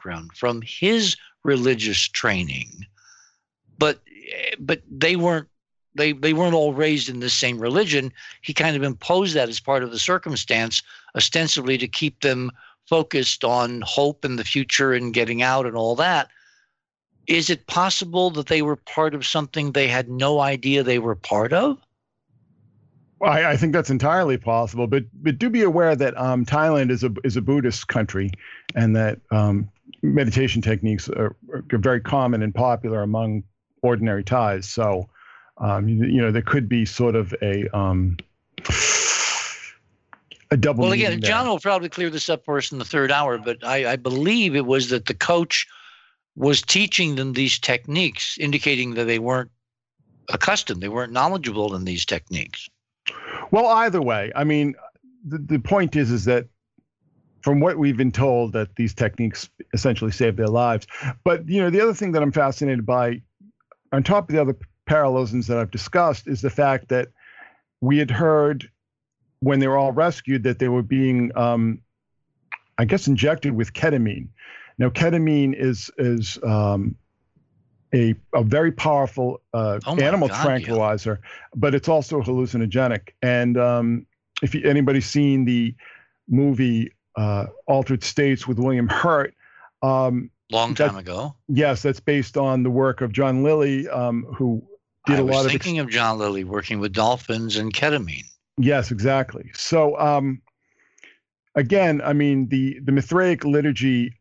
background, from his religious training, but they weren't all raised in the same religion. He kind of imposed that as part of the circumstance, ostensibly to keep them focused on hope and the future and getting out and all that. Is it possible that they were part of something they had no idea they were part of? Well, I think that's entirely possible, but do be aware that Thailand is a Buddhist country, and that meditation techniques are very common and popular among ordinary Thais. So, there could be sort of a double. Well, again, John will probably clear this up for us in the third hour, but I believe it was that the coach was teaching them these techniques, indicating that they weren't accustomed, they weren't knowledgeable in these techniques. Well, either way, I mean, the point is that from what we've been told, that these techniques essentially saved their lives. But, the other thing that I'm fascinated by, on top of the other parallelisms that I've discussed, is the fact that we had heard when they were all rescued that they were being, injected with ketamine. Now, ketamine is a very powerful animal tranquilizer, but it's also hallucinogenic. And if anybody's seen the movie Altered States with William Hurt, long time ago. Yes, that's based on the work of John Lilly, who did a lot of. I was thinking of John Lilly working with dolphins and ketamine. Yes, exactly. So again, I mean, the Mithraic liturgy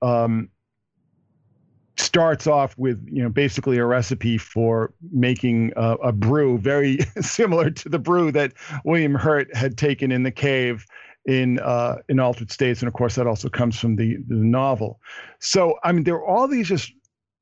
starts off with, basically a recipe for making a brew very similar to the brew that William Hurt had taken in the cave in Altered States. And of course, that also comes from the novel. So, I mean, there are all these just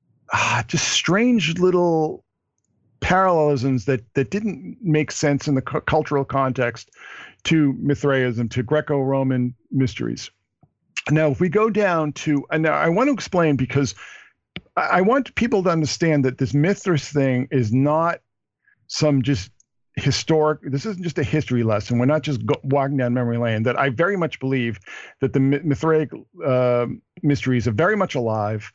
strange little parallelisms that didn't make sense in the cultural context to Mithraism, to Greco-Roman mysteries. Now, if we go down to, and now I want to explain, because I want people to understand that this Mithras thing is not some just historic, this isn't just a history lesson. We're not just walking down memory lane. That I very much believe that the Mithraic mysteries are very much alive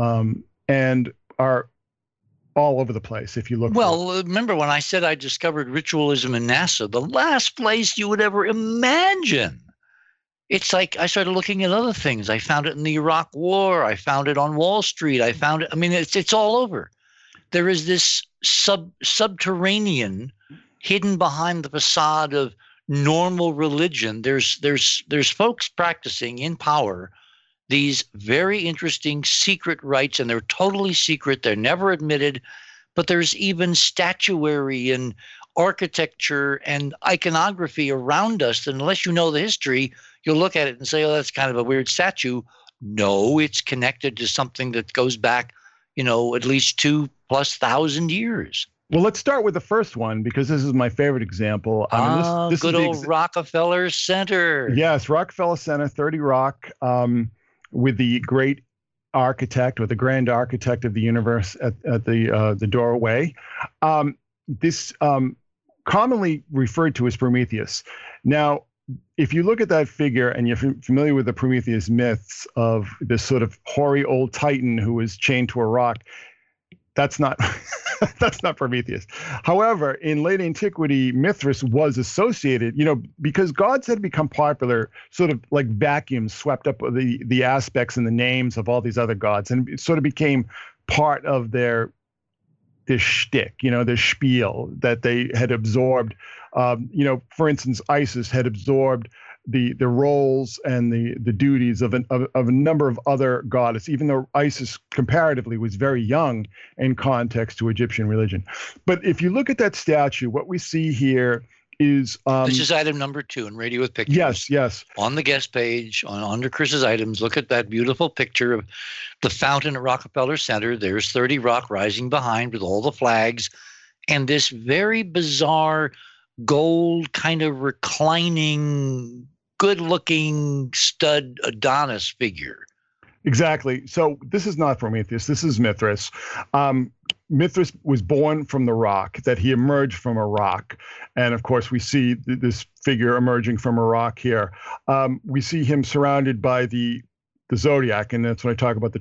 and are all over the place if you look. Well, remember when I said I discovered ritualism in NASA, the last place you would ever imagine. It's like I started looking at other things. I found it in the Iraq War. I found it on Wall Street. I found it. I mean, it's all over. There is this subterranean, hidden behind the facade of normal religion. There's folks practicing in power these very interesting secret rites, and they're totally secret. They're never admitted. But there's even statuary and architecture and iconography around us that, unless you know the history, you'll look at it and say, oh, that's kind of a weird statue. No, it's connected to something that goes back, at least 2,000+ years. Well, let's start with the first one, because this is my favorite example. This good old Rockefeller Center. Yes, Rockefeller Center, 30 Rock, with the great architect, or the grand architect of the universe at the doorway. This commonly referred to as Prometheus. Now, if you look at that figure and you're familiar with the Prometheus myths of this sort of hoary old titan who is chained to a rock, that's not that's not Prometheus. However, in late antiquity, Mithras was associated, because gods had become popular, sort of like vacuums swept up the aspects and the names of all these other gods, and it sort of became part of this shtick, this spiel that they had absorbed. For instance, Isis had absorbed the roles and the duties of a number of other goddesses, even though Isis comparatively was very young in context to Egyptian religion. But if you look at that statue, what we see here is this is item number 2 in Radio with Pictures. Yes. On the guest page, under Chris's items, look at that beautiful picture of the fountain at Rockefeller Center. There's 30 Rock rising behind with all the flags, and this very bizarre gold kind of reclining, good-looking stud Adonis figure. Exactly. So this is not Prometheus. This is Mithras. Mithras was born from the rock, that he emerged from a rock. And of course, we see this figure emerging from a rock here. We see him surrounded by the zodiac, and that's when I talk about the